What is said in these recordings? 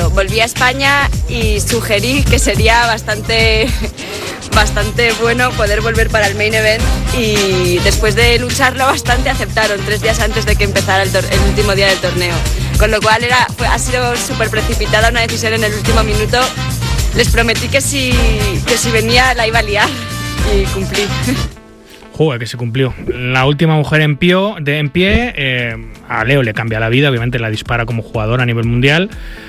torneo. Volví a España y sugerí que sería bastante bueno poder volver para el main event, y después de lucharlo bastante aceptaron 3 días antes de que empezara el último día del torneo. Con lo cual ha sido súper precipitada una decisión en el último minuto. Les prometí que si venía la iba a liar y cumplí. Joder, que se cumplió. La última mujer en pie, a Leo le cambia la vida, obviamente la dispara como jugadora a nivel mundial.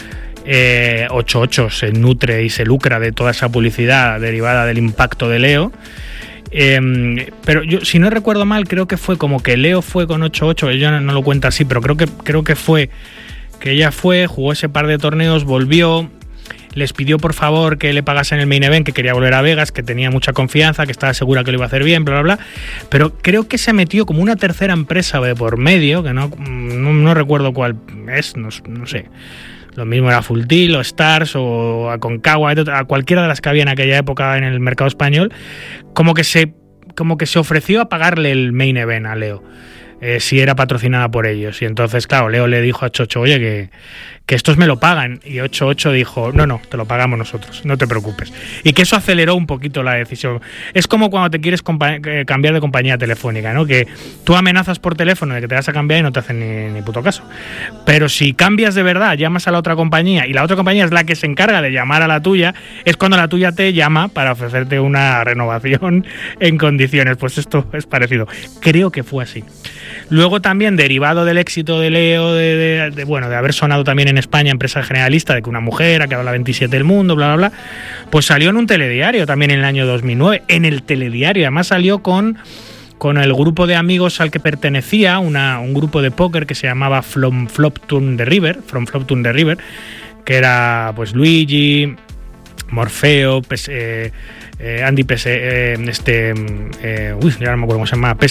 8-8 se nutre y se lucra de toda esa publicidad derivada del impacto de Leo. Pero yo, si no recuerdo mal, creo que fue como que Leo fue con 8-8, ella no lo cuenta así, pero creo que fue que ella jugó ese par de torneos, volvió, les pidió por favor que le pagasen el main event, que quería volver a Vegas, que tenía mucha confianza, que estaba segura que lo iba a hacer bien, bla, bla, bla. Pero creo que se metió como una tercera empresa de por medio, que no recuerdo cuál es, no sé. Lo mismo era Full Tilt o Stars o Aconcagua, a cualquiera de las que había en aquella época en el mercado español, como que se ofreció a pagarle el main event a Leo, si era patrocinada por ellos. Y entonces, claro, Leo le dijo a Chocho, oye, que estos me lo pagan. Y 8-8 dijo, no, te lo pagamos nosotros, no te preocupes. Y que eso aceleró un poquito la decisión. Es como cuando te quieres cambiar de compañía telefónica, ¿no? Que tú amenazas por teléfono de que te vas a cambiar y no te hacen ni puto caso. Pero si cambias de verdad, llamas a la otra compañía y la otra compañía es la que se encarga de llamar a la tuya, es cuando la tuya te llama para ofrecerte una renovación en condiciones. Pues esto es parecido. Creo que fue así. Luego también, derivado del éxito de Leo, de haber sonado también en España en prensa generalista, de que una mujer ha quedado la 27 del mundo, bla, bla, bla, pues salió en un telediario también en el año 2009, en el telediario. Además salió con el grupo de amigos al que pertenecía, un grupo de póker que se llamaba From Flop to the River, que era pues Luigi, Morfeo, Andy PSX, ya no me acuerdo cómo se llama,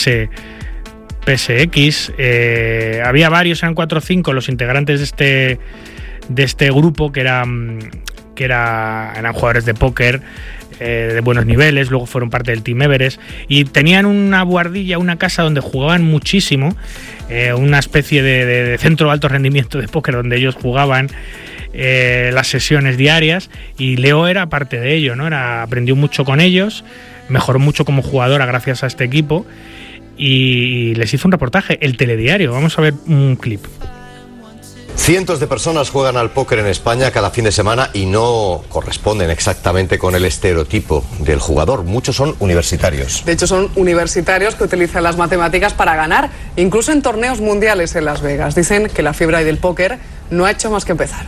PSX, había varios, eran 4 o 5 los integrantes de este grupo que eran jugadores de póker de buenos niveles, luego fueron parte del Team Everest y tenían una buhardilla, una casa donde jugaban muchísimo, una especie de centro de alto rendimiento de póker donde ellos jugaban las sesiones diarias, y Leo era parte de ello, ¿no? Aprendió mucho con ellos, mejoró mucho como jugadora gracias a este equipo. Y les hizo un reportaje, el telediario. Vamos a ver un clip. Cientos de personas juegan al póker en España cada fin de semana y no corresponden exactamente con el estereotipo del jugador. Muchos son universitarios. De hecho, son universitarios que utilizan las matemáticas para ganar, incluso en torneos mundiales en Las Vegas. Dicen que la fiebre del póker no ha hecho más que empezar.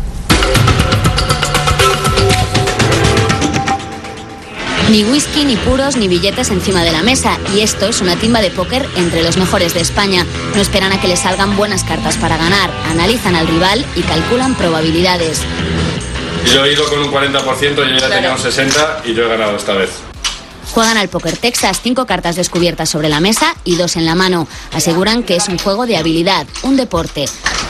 Ni whisky, ni puros, ni billetes encima de la mesa. Y esto es una timba de póker entre los mejores de España. No esperan a que les salgan buenas cartas para ganar. Analizan al rival y calculan probabilidades. Yo he ido con un 40%, yo ya tenía un 60% y yo he ganado esta vez. Juegan al Póker Texas, 5 cartas descubiertas sobre la mesa y 2 en la mano. Aseguran que es un juego de habilidad, un deporte.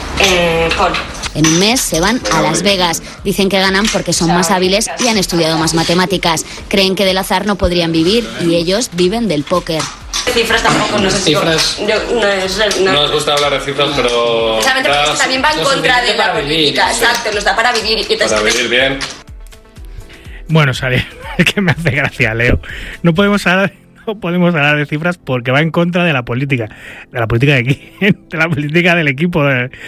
En un mes se van a Las Vegas. Dicen que ganan porque son más hábiles y han estudiado más matemáticas. Creen que del azar no podrían vivir y ellos viven del póker. Cifras tampoco, no sé si... Cifras... No nos gusta hablar de cifras, pero... Precisamente porque también va en contra de la política. Sí. Exacto, nos da para vivir. Para vivir bien. Bueno, sale, es que me hace gracia, Leo. No podemos hablar de cifras porque va en contra de la política. De la política de aquí, de la política del equipo.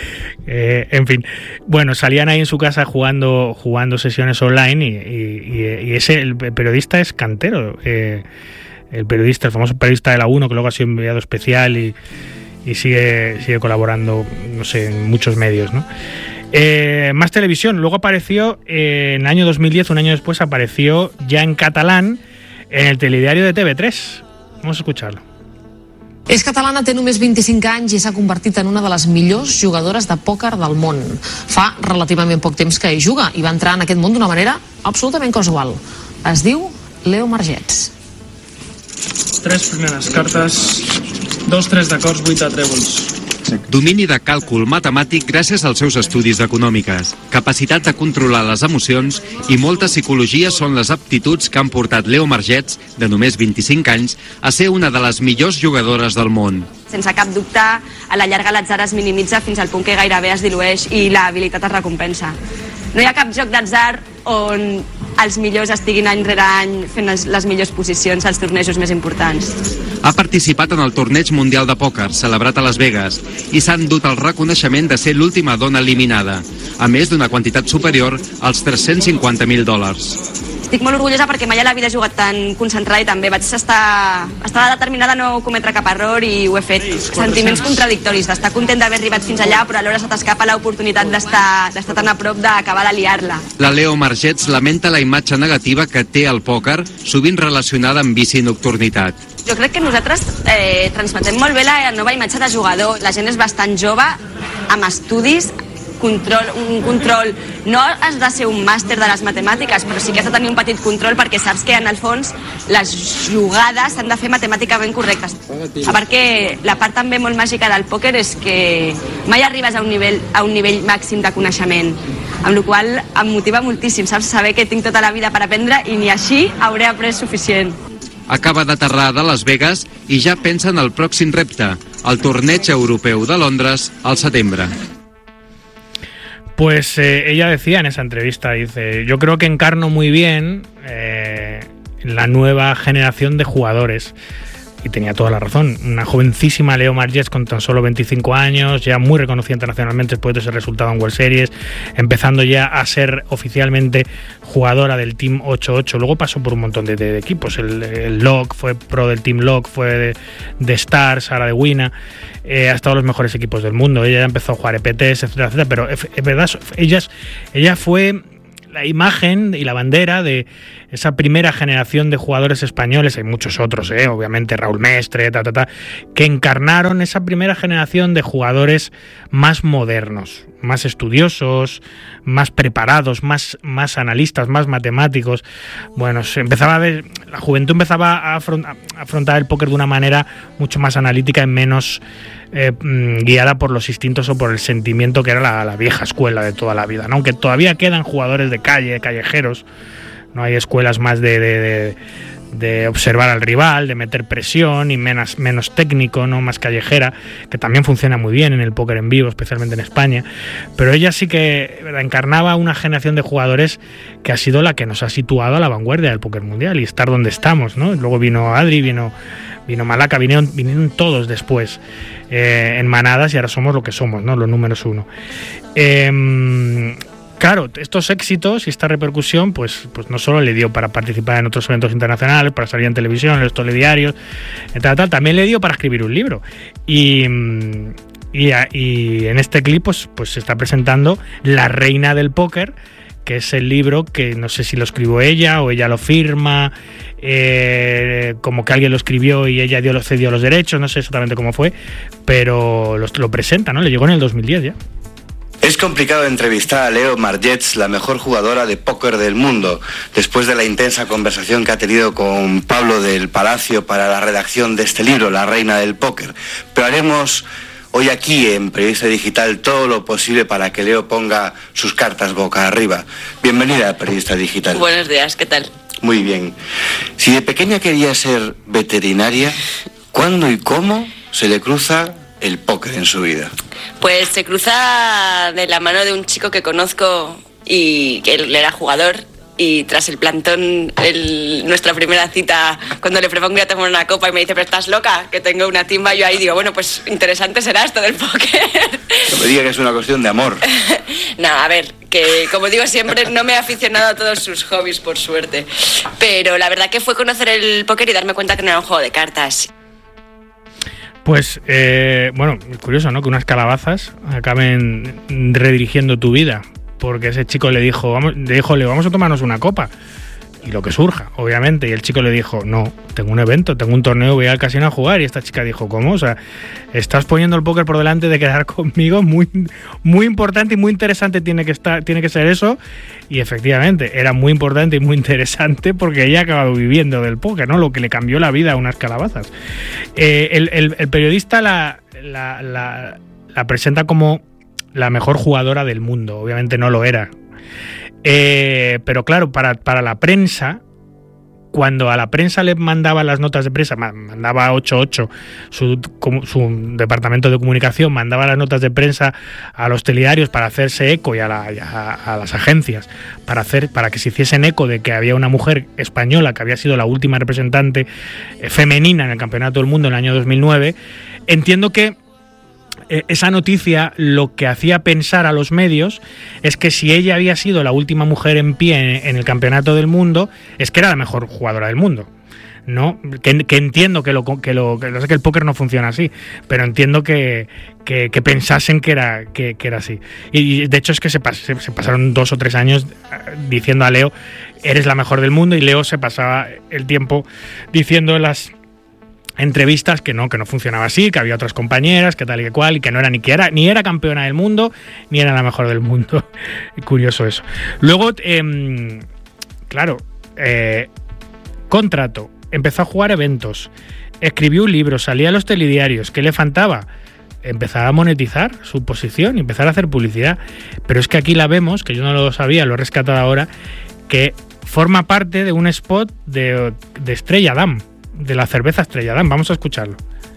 En fin. Bueno, salían ahí en su casa jugando sesiones online y el periodista es Cantero. El famoso periodista de la 1, que luego ha sido enviado especial y sigue colaborando, no sé, en muchos medios, ¿no? Más televisión. Luego apareció en el año 2010, un año después, apareció ya en catalán en el telediario de TV3. Vamos a escucharlo. És catalana, té només 25 anys i s'ha convertit en una de les millors jugadores de pòquer del món. Fa relativament poc temps que hi juga i va entrar en aquest món d'una manera absolutament casual. Es diu Leo Margets. 3 primeres cartes, 2-3 d'acords, 8 de trèvols. Domini de càlcul matemàtic gràcies als seus estudis d'econòmiques, capacitat de controlar les emocions i molta psicologia són les aptituds que han portat Leo Margets, de només 25 anys, a ser una de les millors jugadores del món. Sense cap dubte, a la llarga l'atzar es minimitza fins al punt que gairebé es dilueix i l'habilitat es recompensa. No hi ha cap joc d'atzar on els millors estiguin any rere any fent les millors posicions als tornejos més importants. Ha participat en el torneig mundial de pòquer, celebrat a Las Vegas, i s'ha endut el reconeixement de ser l'última dona eliminada, a més d'una quantitat superior als $350.000. Estic molt orgullosa perquè mai a la vida he jugat tan concentrada i també vaig estar determinada a no cometre cap error i ho he fet. Sentiments contradictoris, d'estar content d'haver arribat fins allà, però alhora se t'escapa l'oportunitat d'estar tan a prop d'acabar de liar-la. La Leo Margets lamenta la imatge negativa que té el pòquer, sovint relacionada amb vici i nocturnitat. Jo crec que nosaltres transmetem molt bé la nova imatge de jugador. La gent és bastant jove, amb estudis, un control. No has de ser un màster de les matemàtiques, però sí que has de tenir un petit control perquè saps que en el fons les jugades s'han de fer matemàticament correctes. A part que la part també molt màgica del pòquer és que mai arribes a un nivell màxim de coneixement, amb la qual cosa em motiva moltíssim, saps? Saber que tinc tota la vida per aprendre i ni així hauré après suficient. Acaba d'aterrar de Las Vegas i ja pensa en el pròxim repte, el torneig europeu de Londres al setembre. Pues ella decía en esa entrevista, dice, yo creo que encarno muy bien la nueva generación de jugadores. Y tenía toda la razón. Una jovencísima Leo Margets con tan solo 25 años, ya muy reconocida internacionalmente después de ese resultado en World Series, empezando ya a ser oficialmente jugadora del Team 8-8. Luego pasó por un montón de equipos. El LOC, fue pro del Team LOC, fue de Stars, ahora de Wina. Ha estado en los mejores equipos del mundo. Ella ya empezó a jugar EPTs, etcétera, etcétera. Pero es verdad, ella fue la imagen y la bandera de esa primera generación de jugadores españoles, hay muchos otros, obviamente Raúl Mestre, que encarnaron esa primera generación de jugadores más modernos, más estudiosos, más preparados, más analistas, más matemáticos. Bueno, se empezaba a ver, la juventud empezaba a afrontar el póker de una manera mucho más analítica y menos guiada por los instintos o por el sentimiento que era la vieja escuela de toda la vida, ¿no? Aunque todavía quedan jugadores de calle, callejeros, no hay escuelas más de observar al rival, de meter presión y menos técnico, no más callejera, que también funciona muy bien en el póker en vivo, especialmente en España. Pero ella sí que encarnaba una generación de jugadores que ha sido la que nos ha situado a la vanguardia del póker mundial y estar donde estamos, ¿no? Luego vino Adri, vino Malaca, vinieron todos después en manadas y ahora somos lo que somos, ¿no? Los números uno. Claro, estos éxitos y esta repercusión pues no solo le dio para participar en otros eventos internacionales, para salir en televisión, en los telediarios, también le dio para escribir un libro. Y en este clip pues se está presentando La Reina del Póquer, que es el libro que no sé si lo escribió ella o ella lo firma, como que alguien lo escribió y ella cedió los derechos, no sé exactamente cómo fue, pero lo presenta, ¿no? Le llegó en el 2010 ya. Es complicado entrevistar a Leo Margets, la mejor jugadora de póker del mundo, después de la intensa conversación que ha tenido con Pablo del Palacio para la redacción de este libro, La Reina del Póquer. Pero haremos hoy aquí en Periodista Digital todo lo posible para que Leo ponga sus cartas boca arriba. Bienvenida a Periodista Digital. Buenos días, ¿qué tal? Muy bien. Si de pequeña quería ser veterinaria, ¿cuándo y cómo se le cruza el póquer en su vida? Pues se cruza de la mano de un chico que conozco y que él era jugador, y tras el plantón, nuestra primera cita, cuando le propongo ir a tomar una copa y me dice, pero estás loca, que tengo una timba, yo ahí digo, bueno, pues interesante será esto del póquer. No me diga que es una cuestión de amor. No, a ver, que como digo siempre, no me he aficionado a todos sus hobbies, por suerte, pero la verdad que fue conocer el póquer y darme cuenta que no era un juego de cartas. Pues, bueno, curioso, ¿no? Que unas calabazas acaben redirigiendo tu vida. Porque ese chico le dijo, vamos a tomarnos una copa. Y lo que surja, obviamente. Y el chico le dijo, no, tengo un evento, tengo un torneo, voy al casino a jugar. Y esta chica dijo, ¿cómo? O sea, estás poniendo el póquer por delante de quedar conmigo. Muy, muy importante y muy interesante tiene que ser eso. Y efectivamente, era muy importante y muy interesante porque ella ha acabado viviendo del póquer, ¿no? Lo que le cambió la vida a unas calabazas. El periodista la presenta como la mejor jugadora del mundo. Obviamente no lo era. Pero claro, para la prensa, cuando a la prensa le mandaba las notas de prensa, mandaba 88, su departamento de comunicación mandaba las notas de prensa a los telediarios para hacerse eco y a las agencias para que se hiciesen eco de que había una mujer española que había sido la última representante femenina en el Campeonato del Mundo en el año 2009, entiendo que esa noticia lo que hacía pensar a los medios es que si ella había sido la última mujer en pie en el Campeonato del Mundo, es que era la mejor jugadora del mundo, ¿no? Que entiendo que el póker no funciona así, pero entiendo que pensasen que era así. Y de hecho es que se pasaron 2 o 3 años diciendo a Leo, eres la mejor del mundo, y Leo se pasaba el tiempo diciendo en las entrevistas que no funcionaba así, que había otras compañeras, que tal y que cual, y que no era ni era campeona del mundo, ni era la mejor del mundo. Curioso eso. Luego, contrato, empezó a jugar eventos, escribió un libro, salía a los telediarios. ¿Qué le faltaba? Empezar a monetizar su posición y empezar a hacer publicidad. Pero es que aquí la vemos, que yo no lo sabía, lo he rescatado ahora, que forma parte de un spot de Estrella Damm, de la cerveza Estrella Damm. Vamos a escucharlo.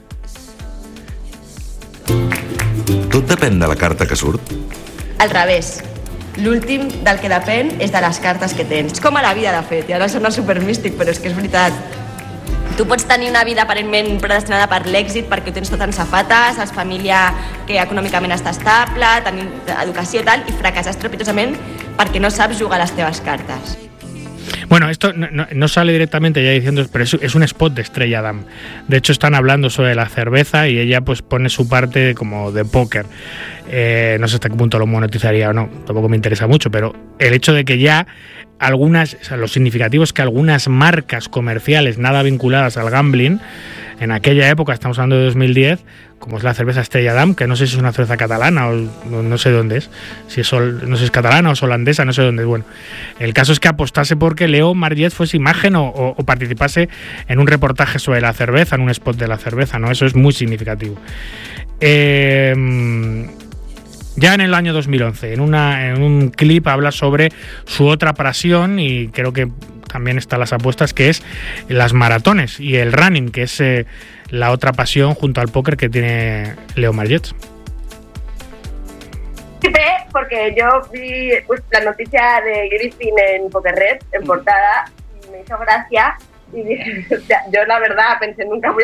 Tot depèn de la carta que surt? Al revés. L'últim del que depèn és de les cartes que tens. És com a la vida, de fet, i ara sona supermístic, però és que és veritat. Tu pots tenir una vida aparentment predestinada per l'èxit perquè ho tens tot en safates, has família que econòmicament està estable, tenir educació i tal, i fracassar estrepitosament perquè no saps jugar les teves cartes. Bueno, esto no sale directamente ya diciendo, pero es un spot de Estrella Damm. De hecho, están hablando sobre la cerveza y ella pues pone su parte como de póker. No sé hasta qué punto lo monetizaría o no, tampoco me interesa mucho, pero el hecho de que ya lo significativo es que algunas marcas comerciales nada vinculadas al gambling, en aquella época, estamos hablando de 2010, como es la cerveza Estrella Damm, que no sé si es una cerveza catalana o no sé dónde es, no sé si es catalana o es holandesa, no sé dónde es. Bueno, el caso es que apostase porque Leo Marget fuese imagen o participase en un reportaje sobre la cerveza, en un spot de la cerveza, ¿no? Eso es muy significativo. Ya en el año 2011, en un clip habla sobre su otra pasión, y creo que también están las apuestas, que es las maratones y el running, que es la otra pasión junto al póker que tiene Leo Marget. Porque yo vi la noticia de Griffin en Poker Red, en portada, y me hizo gracia, y dije, o sea, yo la verdad pensé, nunca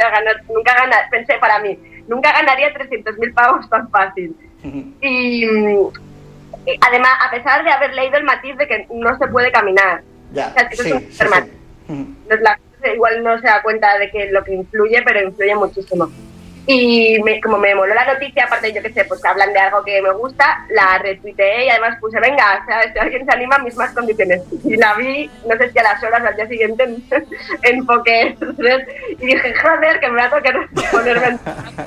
ganaría 300.000 pavos tan fácil. Y además, a pesar de haber leído el matiz de que no se puede caminar, ya, o sea, que eso es un supermatiz. La gente igual no se da cuenta de que lo que influye, pero influye muchísimo. Y como me moló la noticia, aparte yo que sé, pues que hablan de algo que me gusta, la retuiteé y además puse, venga, o sea, si alguien se anima, mismas condiciones. Y la vi, no sé si a las horas al día siguiente en Poker 3, y dije, joder, que me va a tocar ponerme.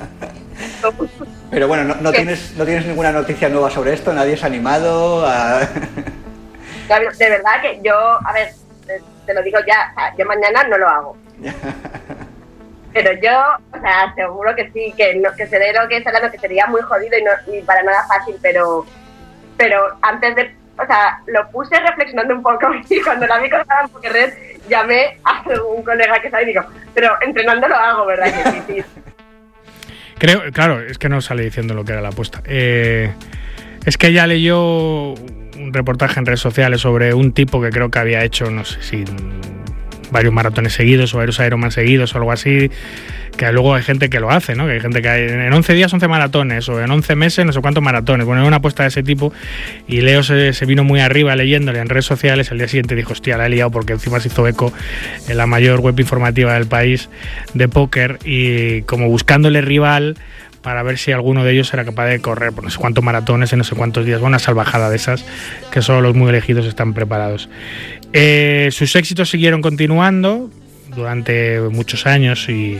Pero bueno, no tienes ninguna noticia nueva sobre esto, nadie se ha animado a... De verdad que yo, a ver, te lo digo ya, o sea, yo mañana no lo hago. Pero yo, o sea, seguro que sí, que sé de lo que es hablando, que sería muy jodido y para nada fácil, pero antes de, o sea, lo puse reflexionando un poco, y cuando la vi colgada en Poker Red, llamé a algún colega que sabe y digo, pero entrenando lo hago, ¿verdad? Que sí. Creo, claro, es que no sale diciendo lo que era la apuesta. Es que ella leyó un reportaje en redes sociales sobre un tipo que creo que había hecho, no sé si varios maratones seguidos o varios Ironman seguidos o algo así, que luego hay gente que lo hace, ¿no? Que hay gente que en 11 días 11 maratones, o en 11 meses no sé cuántos maratones. Bueno, una apuesta de ese tipo, y Leo se vino muy arriba leyéndole en redes sociales. Al día siguiente dijo, hostia, la he liado, porque encima se hizo eco en la mayor web informativa del país de póker, y como buscándole rival para ver si alguno de ellos era capaz de correr por no sé cuántos maratones en no sé cuántos días. Bueno, una salvajada de esas que solo los muy elegidos están preparados. Sus éxitos siguieron continuando durante muchos años y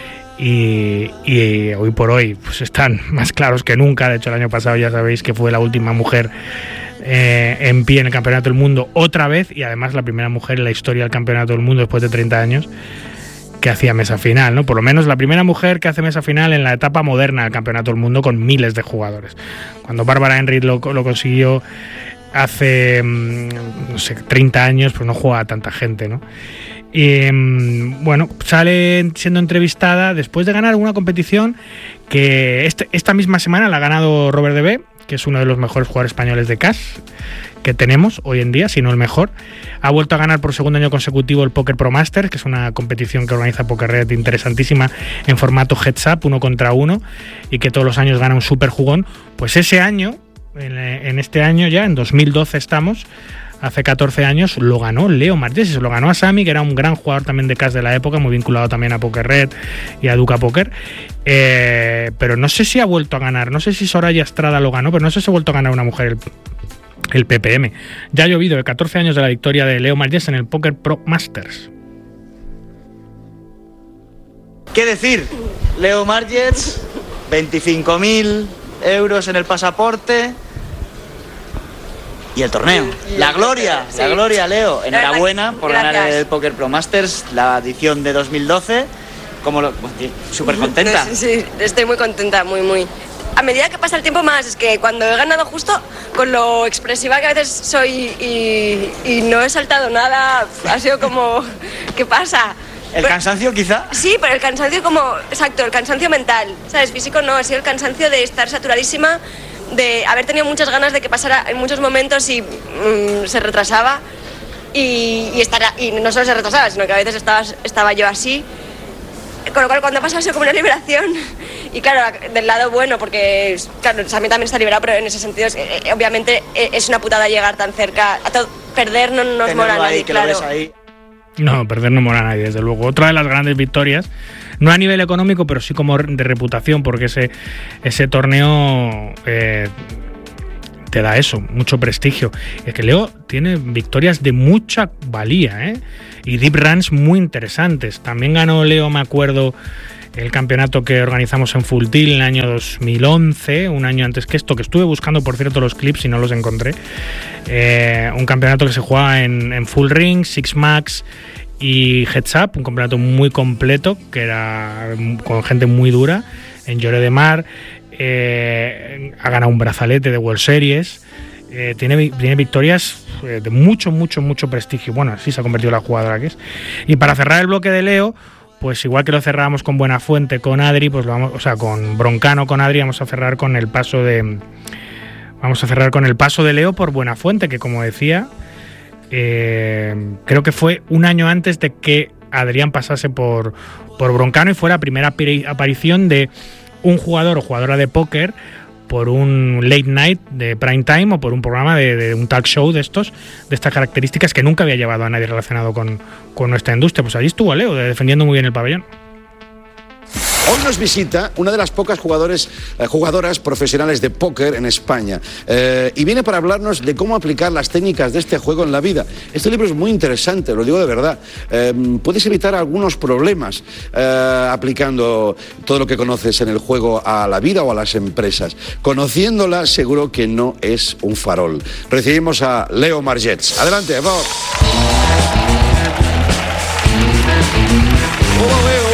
hoy por hoy pues están más claros que nunca. De hecho, el año pasado ya sabéis que fue la última mujer en pie en el Campeonato del Mundo otra vez, y además la primera mujer en la historia del Campeonato del Mundo después de 30 años que hacía mesa final, ¿no? Por lo menos la primera mujer que hace mesa final en la etapa moderna del Campeonato del Mundo con miles de jugadores. Cuando Bárbara Henry lo consiguió hace, no sé, 30 años, pues no jugaba tanta gente, ¿no? Y bueno, sale siendo entrevistada después de ganar una competición que esta misma semana la ha ganado Robert Debé, que es uno de los mejores jugadores españoles de cash que tenemos hoy en día, si no el mejor. Ha vuelto a ganar por segundo año consecutivo el Poker Pro Masters, que es una competición que organiza PokerRed interesantísima en formato heads up, 1 contra 1, y que todos los años gana un super jugón. Pues ese año, en este año ya, en 2012 estamos, hace 14 años, lo ganó Leo Margets, y se lo ganó a Sami, que era un gran jugador también de cash de la época, muy vinculado también a PokerRed y a Duca Poker. Pero no sé si ha vuelto a ganar, no sé si Soraya Estrada lo ganó, pero no sé si ha vuelto a ganar una mujer el PPM. Ya ha llovido de 14 años de la victoria de Leo Margets en el Poker Pro Masters. ¿Qué decir? Leo Margets, 25.000 euros en el pasaporte y el torneo. La gloria, Leo. Enhorabuena por ganar el Poker Pro Masters, la edición de 2012. Súper contenta. Sí, estoy muy contenta, muy. A medida que pasa el tiempo más, es que cuando he ganado justo, con lo expresiva que a veces soy y no he saltado nada, ha sido como, ¿qué pasa? ¿El cansancio quizá? Sí, pero el cansancio exacto, el cansancio mental, ¿sabes? Físico no, ha sido el cansancio de estar saturadísima, de haber tenido muchas ganas de que pasara en muchos momentos y se retrasaba y no solo se retrasaba, sino que a veces estaba yo así. Con lo cual, cuando ha pasado, ha sido como una liberación. Y claro, del lado bueno, porque claro, Sami también está liberado, pero en ese sentido, obviamente, es una putada llegar tan cerca. Perder no nos mola a nadie, claro. No, perder no mola a nadie, desde luego. Otra de las grandes victorias, no a nivel económico, pero sí como de reputación, porque ese torneo te da eso, mucho prestigio. Es que Leo tiene victorias de mucha valía, y deep runs muy interesantes. También ganó Leo, me acuerdo, el campeonato que organizamos en Full Tilt en el año 2011, un año antes que esto, que estuve buscando, por cierto, los clips y no los encontré. Un campeonato que se jugaba en Full Ring, Six Max y Heads Up, un campeonato muy completo, que era con gente muy dura, en Lloret de Mar. Ha ganado un brazalete de World Series. Tiene victorias de mucho prestigio. Bueno, así se ha convertido en la jugadora que es. Y para cerrar el bloque de Leo, pues igual que lo cerrábamos con Buenafuente, con Adri, pues con Broncano, con Adri, vamos a cerrar con el paso de Leo por Buenafuente, que como decía, creo que fue un año antes de que Adrián pasase por Broncano, y fue la primera aparición de un jugador o jugadora de póker por un late night de prime time o por un programa de un talk show de estas características, que nunca había llevado a nadie relacionado con nuestra industria. Pues allí estuvo Leo, defendiendo muy bien el pabellón. Hoy nos visita una de las pocas jugadoras profesionales de póker en España, y viene para hablarnos de cómo aplicar las técnicas de este juego en la vida. Este libro es muy interesante, lo digo de verdad. Puedes evitar algunos problemas aplicando todo lo que conoces en el juego a la vida o a las empresas. Conociéndola, seguro que no es un farol. Recibimos a Leo Margets. Adelante, por favor. Hola, Leo.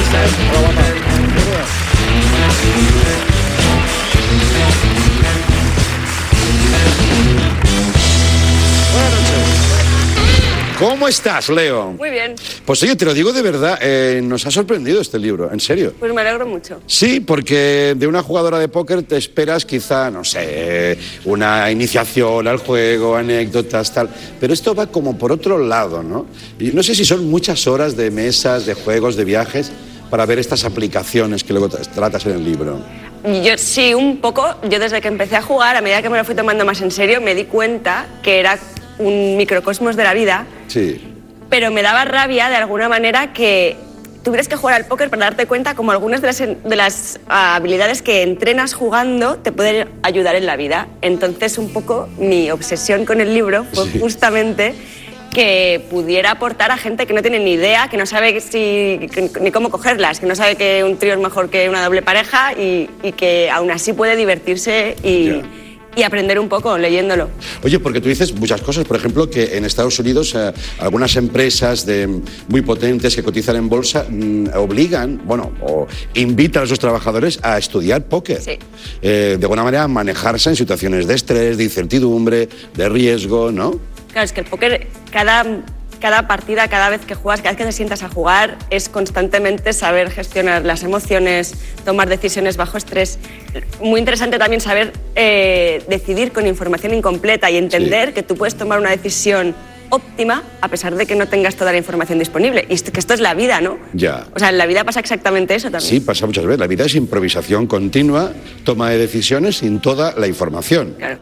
¿Cómo estás, Leo? Muy bien. Pues oye, te lo digo de verdad, nos ha sorprendido este libro, en serio. Pues me alegro mucho. Sí, porque de una jugadora de póker te esperas quizá, no sé, una iniciación al juego, anécdotas, tal. Pero esto va como por otro lado, ¿no? Y no sé si son muchas horas de mesas, de juegos, de viajes, para ver estas aplicaciones que luego tratas en el libro. Yo sí, un poco. Yo desde que empecé a jugar, a medida que me lo fui tomando más en serio, me di cuenta que era un microcosmos de la vida. Sí. Pero me daba rabia, de alguna manera, que tuvieras que jugar al póker para darte cuenta como algunas de las habilidades que entrenas jugando te pueden ayudar en la vida. Entonces, un poco mi obsesión con el libro fue justamente que pudiera aportar a gente que no tiene ni idea, que no sabe ni cómo cogerlas, que no sabe que un trío es mejor que una doble pareja y que aún así puede divertirse y aprender un poco leyéndolo. Oye, porque tú dices muchas cosas, por ejemplo, que en Estados Unidos algunas empresas muy potentes que cotizan en bolsa obligan, o invitan a sus trabajadores a estudiar póker. Sí. De alguna manera, a manejarse en situaciones de estrés, de incertidumbre, de riesgo, ¿no? Claro, es que el póker, cada cada partida, cada vez que juegas, cada vez que te sientas a jugar, es constantemente saber gestionar las emociones, tomar decisiones bajo estrés. Muy interesante también saber decidir con información incompleta y entender que tú puedes tomar una decisión óptima a pesar de que no tengas toda la información disponible. Y que esto es la vida, ¿no? Ya. O sea, en la vida pasa exactamente eso también. Sí, pasa muchas veces. La vida es improvisación continua, toma de decisiones sin toda la información. Claro.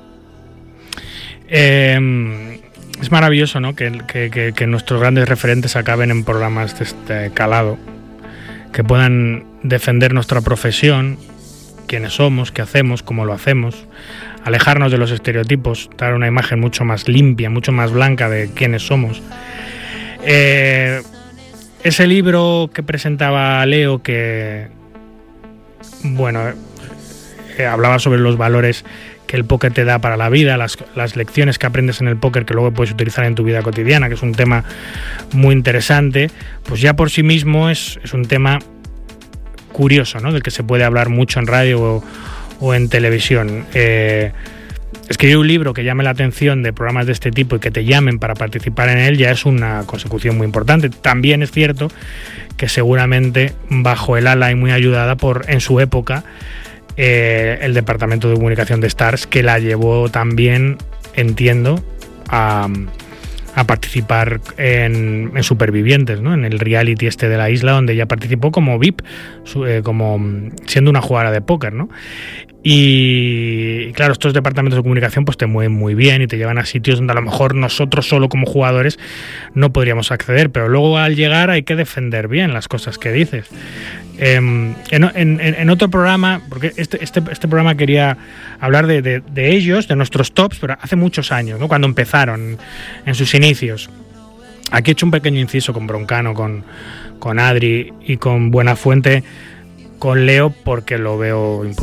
Es maravilloso, ¿no? Que nuestros grandes referentes acaben en programas de este calado, que puedan defender nuestra profesión, quiénes somos, qué hacemos, cómo lo hacemos, alejarnos de los estereotipos, dar una imagen mucho más limpia, mucho más blanca de quiénes somos. Ese libro que presentaba Leo, que hablaba sobre los valores que el póker te da para la vida, las lecciones que aprendes en el póker que luego puedes utilizar en tu vida cotidiana, que es un tema muy interesante, pues ya por sí mismo es un tema curioso, ¿no? Del que se puede hablar mucho en radio o en televisión. Escribir un libro que llame la atención de programas de este tipo y que te llamen para participar en él ya es una consecución muy importante. También es cierto que seguramente bajo el ala y muy ayudada por, en su época, el departamento de comunicación de Starz, que la llevó también, entiendo, a participar en Supervivientes, ¿no? En el reality este de la isla, donde ella participó como VIP, como siendo una jugadora de póker, ¿no? Y claro, estos departamentos de comunicación pues te mueven muy bien y te llevan a sitios donde a lo mejor nosotros solo como jugadores no podríamos acceder, pero luego al llegar hay que defender bien las cosas que dices. En otro programa, porque este programa quería hablar de ellos, de nuestros tops, pero hace muchos años, ¿no? Cuando empezaron, en sus inicios. Aquí he hecho un pequeño inciso con Broncano, con Adri y con Buenafuente, con Leo, porque lo veo importante.